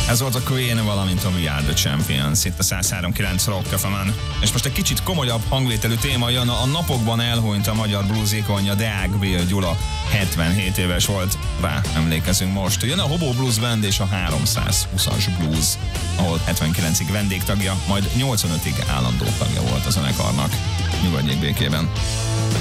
Ez volt a Queen, valamint a We Are The Champions itt a 103.9 Rock FM-en. És most egy kicsit komolyabb hangvételű téma jön, a napokban elhunyt a magyar blues ikonja, Deák Bill Gyula, 77 éves volt, rá emlékezünk most. Jön a Hobo Blues Band és a 320-as Blues, ahol 79-ig vendégtagja, majd 85-ig állandó tagja volt a zenekarnak. Nyugodjék békében.